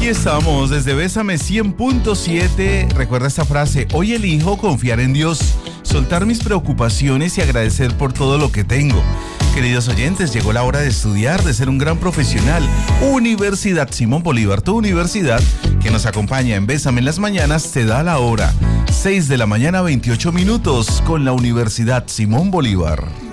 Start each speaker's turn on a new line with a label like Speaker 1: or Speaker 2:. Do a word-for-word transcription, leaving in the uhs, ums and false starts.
Speaker 1: Aquí estamos desde Bésame cien punto siete. Recuerda esta frase: hoy elijo confiar en Dios, soltar mis preocupaciones y agradecer por todo lo que tengo. Queridos oyentes, llegó la hora de estudiar, de ser un gran profesional. Universidad Simón Bolívar, tu universidad que nos acompaña en Bésame en las mañanas, te da la hora. seis de la mañana, veintiocho minutos, con la Universidad Simón Bolívar.